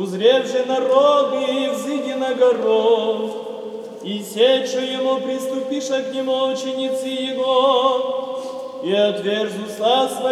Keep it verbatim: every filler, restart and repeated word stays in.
Узрев же народы, взыди на гору, и сечу ему приступиша к нему ученицы его, и отверзу уста свои,